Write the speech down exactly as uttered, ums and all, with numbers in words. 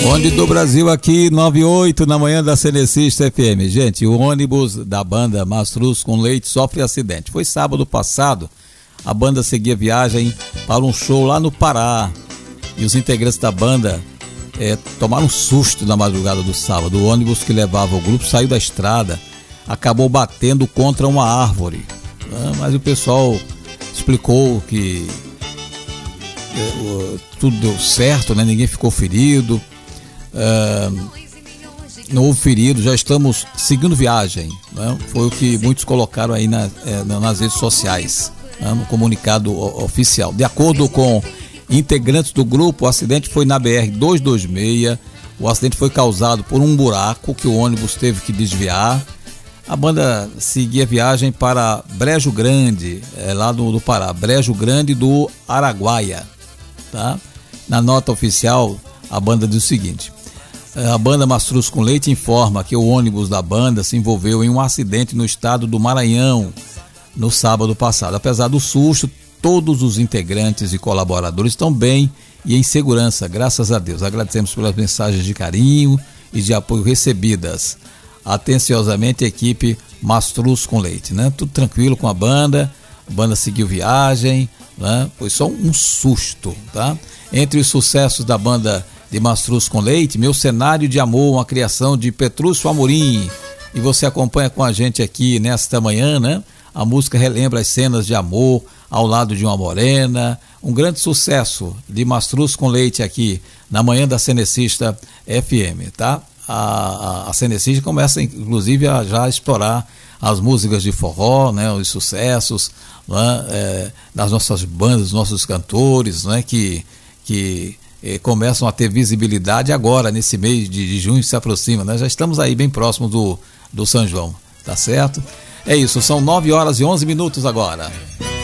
Bonde do Brasil aqui, nove e oito na manhã da Cenecista F M. Gente, o ônibus da banda Mastruz com Leite sofre acidente. Foi sábado passado, a banda seguia viagem para um show lá no Pará. E os integrantes da banda é, tomaram um susto na madrugada do sábado. O ônibus que levava o grupo saiu da estrada, acabou batendo contra uma árvore. Ah, mas o pessoal explicou que é, tudo deu certo, né? Ninguém ficou ferido. Uh, não houve ferido, já estamos seguindo viagem, né? Foi o que muitos colocaram aí na, é, nas redes sociais, né? No comunicado oficial. De acordo com integrantes do grupo, o acidente foi na B R duzentos e vinte e seis. O acidente foi causado por um buraco que o ônibus teve que desviar. A banda seguia viagem para Brejo Grande, é, lá do, do Pará, Brejo Grande do Araguaia, tá? Na nota oficial, a banda diz o seguinte: a banda Mastruz com Leite informa que o ônibus da banda se envolveu em um acidente no estado do Maranhão no sábado passado. Apesar do susto, todos os integrantes e colaboradores estão bem e em segurança, graças a Deus. Agradecemos pelas mensagens de carinho e de apoio recebidas. Atenciosamente, a equipe Mastruz com Leite, né? Tudo tranquilo com a banda, a banda seguiu viagem, né? Foi só um susto, tá? Entre os sucessos da banda de Mastruz com Leite, Meu Cenário de Amor, uma criação de Petrúcio Amorim. E você acompanha com a gente aqui nesta manhã, né? A música relembra as cenas de amor ao lado de uma morena. Um grande sucesso de Mastruz com Leite aqui na manhã da Cenecista F M, tá? A, a, a Cenecista começa inclusive a já explorar as músicas de forró, né? Os sucessos, né? É, das nossas bandas, dos nossos cantores, né? Que, que Eh, começam a ter visibilidade agora, nesse mês de, de junho se aproxima, né? Já estamos aí bem próximos do, do São João, tá certo? É isso, são nove horas e onze minutos agora.